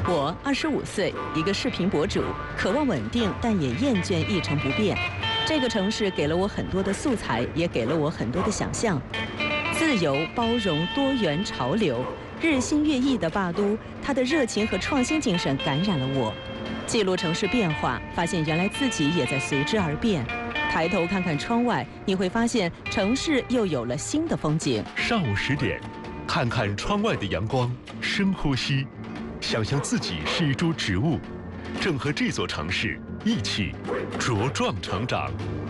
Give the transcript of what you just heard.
我25岁，一个视频博主，渴望稳定，但也厌倦一成不变。这个城市给了我很多的素材，也给了我很多的想象。自由、包容、多元、潮流，日新月异的霸都，它的热情和创新精神感染了我。记录城市变化，发现原来自己也在随之而变。抬头看看窗外，你会发现城市又有了新的风景。 上午10点，看看窗外的阳光，深呼吸，想象自己是一株植物，正和这座城市一起茁壮成长。